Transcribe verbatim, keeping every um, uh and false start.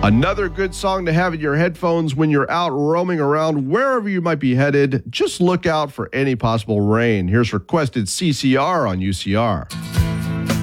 Another good song to have in your headphones when you're out roaming around wherever you might be headed. Just look out for any possible rain. Here's requested C C R on U C R.